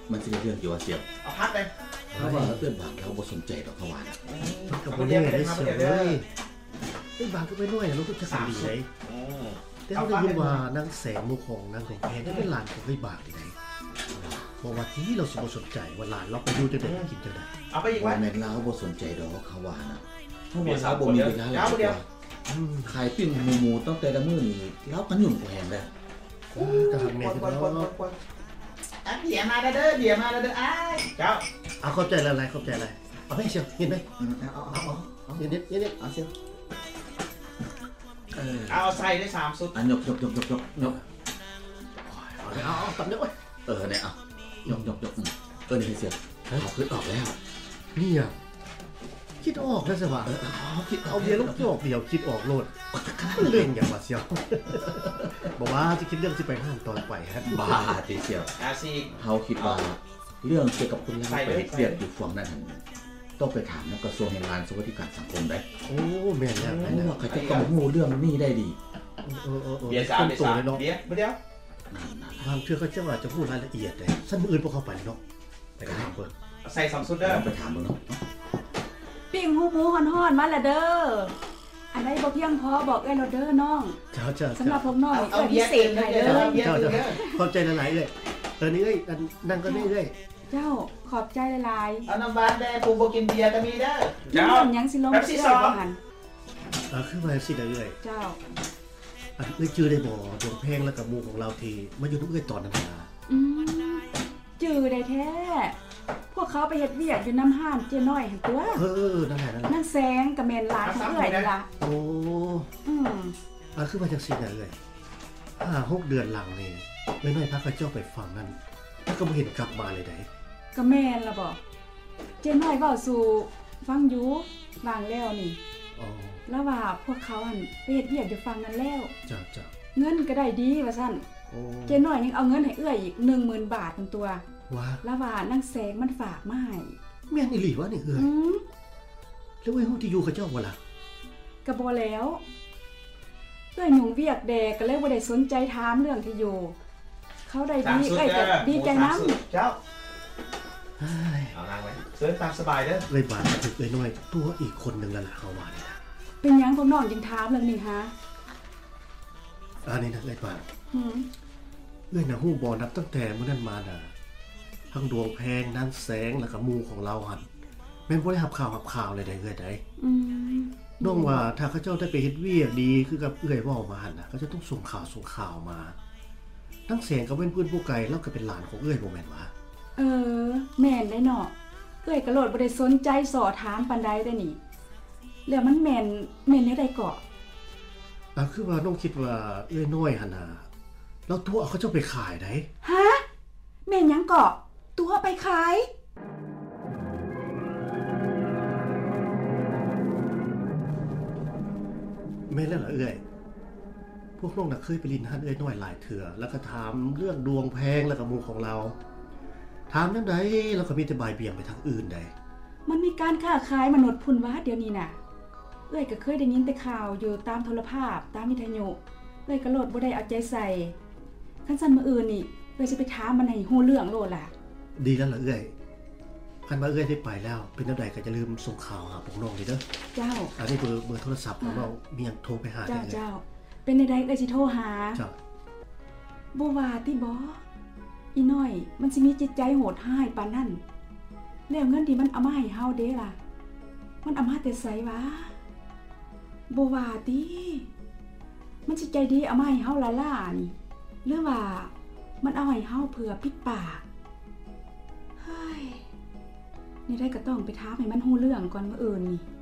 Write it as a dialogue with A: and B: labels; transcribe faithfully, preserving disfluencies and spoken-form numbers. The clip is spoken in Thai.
A: มันจะเรื่องอยู่ว่าเสียบ
B: เอาพักเลย
A: เพราะว่าเพื่อนบางเขาบ่สนใจดอกเขาว่านะ
C: กับคนนี้ได้เสียเลยไอ้บางก็ไปน้อยลูกก็จะกันดีเลยแต่เขาได้ยินว่านางแสงมุขของนางของแพนได้เป็นหลานของไอ้บางที่ไหนบอกว่าที่เราสนใจว่าหลานเราไปดูจะได้กินจะได้
B: เอาไปอีกว่า
A: แม่นเราบ่สนใจดอกเขาว่านะเพราะว่าเราบ่มีเวลาแล้วขายปิ้งหมูตั้งแต่ละมื้อนี่เราก็ยุ่งกว่าแฮงแล้ว
C: ก็ทำแม่ที่เรา
B: อ่ะเบียร์มาเด้อเบียร์มาเด้ออ้ายเจ้า
C: เอาเข้าใจอะไรเข้าใจอะไรเอาไปเชียวเห็นไหม
A: เอาเอาเอา
C: เย็นเย็นเย็น
A: เอาเชียว
B: เอาใส่ได้สามสุด
A: อันยกยกยกยกยกยก
C: เอาเอาเอาตัดเนื้อไว้
A: เออเนี่ยเอายกยกยกเออนี่เสียเอาขึ้นออกแล้ว
C: นี่อ่ะคิดออกแล้วสิวะคิดเอาเบียร์ลูกจอกเดียวคิดออกโลดเรื่องอย่างว่าเชียวบอกว่าจะคิดเรื่องที่ไปห้ามตอนไปฮะ
A: บ้าทีเชียว
B: อาซี
A: เขาคิดว่าเรื่องเกี่ยวกับคนล่าไปเสียดอยู่ฝั่งนั้นต้องไปถามนักกระทรวงแรงงานสวัสดิการสังคมได้
C: โอ้แม่นแล้ว
A: เพราะว่าเขาจะต้องรู้เรื่องนี้ได้ดี
B: เบียร์สามเบียร์สามเบียร์เดียว
C: บางเทื่อเขาจะว่าจะพูดรายละเอียดเลยสั้นมืออื่นพวกเขาไปเนาะไปกันถามเพิ่น
B: ใส่สามสุดเด้อ
A: ไปถามเนาะ
D: ปิ้งหูหมูห่อนๆมาละเด้ออันใดบ่เพียงพอบอกไอ้เราเด้อน้อง
C: เจ้าเจ้า
D: สำหรับพวกน้องเอ้ยพิเศษให้เด้อ
C: เจ้าเจ้าเข้าใจหลายๆเลยเออนี่เอ้ยนั่งก็นี่เอ้ย
D: เจ้าขอบใจหลาย
B: ๆเอาน้ำบานแดงปูบ่กินเบียร์ก็มีเด้อ
D: เจ้ายังสิลงเสื้อบ่หัน
C: อ่าคือว่าสิได้เอ้ย
D: เจ้า
C: อันเอ้ยชื่อได้บ่ดวงแพงแล้วกับหมู่ของเราที่มาอยู่ทุกเอ้ยตอนนั้นน่ะ
D: อืมชื่อได้แท้พวกเขาไปเฮ็ดเวียกอยู่น้ำห้านเจ้น้อยหั่นตัว
C: เออนั่นแหละนั่นแหละ
D: นั่นแสงกับแม่นหลานของเอ้ยล่ะ
C: โอ้
D: อืม
C: อ่าคือว่าจังซี่น่ะเอ้ยห้า หกเดือนหลังนี่แม่น้อยพาเขาเจ้าไปฟังนั่นแล้วก็บ่เห็นกลับมาเลยได้
D: ก็แม่นล่ะบ่เจ้น้อยเว้าสู่ฟังอยู่วางแล้วนี่
C: อ๋อ
D: แล้วว่าพวกเขาหั่นไปเฮ็ดเวียกอยู่ฟังนั้นแล้ว
C: จ้ะ
D: ๆเงินก็ได้ดีว่าซั่น
C: โอ้
D: เจ้น้อยยังเอาเงินให้เอื้อยอีก หนึ่งหมื่น บาททั้งตัว
C: ว่า
D: แล้วว่านั่งแสงมันฝากมาให้
C: แม่นอีหลีวะนี่เอ้ย
D: อือ
C: แล้วไอ้ฮู้ที่อยู่กับเจ้าบ่ล่ะ
D: ก็บ่แล้วเอ้ยยุ่งเวียกแดกก็เลยบ่ได้สนใจถามเรื่องที่อยู่เขาได้ดีเอ้ยก็ดีใจนำ
B: เจ้า
C: เฮ้ย
B: เอานั่งไว้เสิร์ฟตามสบายเด้อ
C: เลยบาดถึกเอ้ยน้อยตัวอีกคนนึงแล้วล่ะเฮาว่านี่นะ
D: เป็นหยังพวกน้องจึงถามเรื่องนี้ฮะ
C: อันนี้นะเอ้ยบาด
D: หือ
C: เอ้ยน่ะฮู้บ่นับตั้งแต่มื้อนั้นมาน่ะทั้งดวงแพงนางแสงแล้วก็หมู่ของเราหั่นแม่นบ่ได้รับข่าวรับข่าวเลยได้เอ้ยได้
D: อืม
C: น้องว่าถ้าเขาเจ้าได้ไปเฮ็ดเวียกดีคือกับเอ้ยเว้ามาหั่นน่ะเขาจะต้องส่งข่าวส่งข่าวมานางแสงก็เป็นเพื่อนผู้ไกลแล้วก็เป็นหลานของเอ้ยบ่แม่นวะ
D: เออแม่นได้เนาะเอ้ยก็โลดบ่ได้สนใจสอถามปานใดได้นี่แล้วมันแม่นแม่นแนวใดเกาะ
C: อ่ะคือว่าน้องคิดว่าเอ้ยน้อยหั่นน่ะแล้วตัวเขาเจ้าไปขายได้
D: ฮะแม่นหยังเกาะตัวไปขาย
C: แม่นแล้วเหรอเอ้ยพวกน้องน่ะเคยไปลินหันเอ้ยน้อยหลายเถื่อแล้วก็ถามเรื่องดวงแพงแล้วก็หมู่ของเราถามจังได๋แล้วก็มีแต่บ่ายเบี่ยงไปทางอื่นได้
D: มันมีการค้าขายมนุษย์พุ่นว่าเดี๋ยวนี้น่ะเอ้ยก็เคยได้ยินแต่ข่าวอยู่ตามโทรภาพตามวิทยุเอ้ยก็โลดบ่ได้เอาใจใส่คันซั่นมื้ออื่นนี่เอ้ยสิไปถามมันให้ฮู้เรื่องโลดล่ะ
C: ดีแล้วล่ะเอ้ยคันว่าเอ้ยได้ไปแล้วเป็นจังได๋ก็อย่าลืมส่งข่าวหาพวกน้องดิเด้อ
D: เจ้า
C: อันนี้เบอร์เบอร์โทรศัพท์ของเรามีหยังโทรไปหาได้เลย
D: เจ้าๆเป็นใดๆเอ้ยสิโทรหา
C: จ้ะ
D: บ่ว่าติบ่อีน้อยมันสิมีจิตใจโหดร้ายปานนั้นแล้วเงินที่มันเอามาให้เฮาเด้ล่ะมันเอามาแต่ไสวะบ่ว่าติมันสิใจดีเอามาให้เฮาละล่ะนี่หรือว่ามันเอาให้เฮาเพื่อปิดปากเฮ้ยนี่ได้ก็ต้องไปถามให้มันฮู้เรื่องก่อนมื้ออื่นนี่